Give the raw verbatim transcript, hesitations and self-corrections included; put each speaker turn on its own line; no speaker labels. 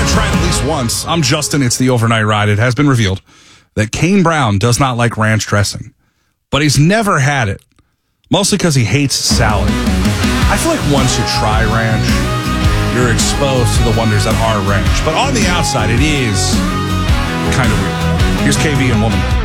to try it at least once. I'm Justin. It's the Overnight Ride. It has been revealed that Kane Brown does not like ranch dressing, but he's never had it, mostly because he hates salad. I feel like once you try ranch, you're exposed to the wonders that are ranch. But on the outside, it is kind of weird. Here's K V and Woman.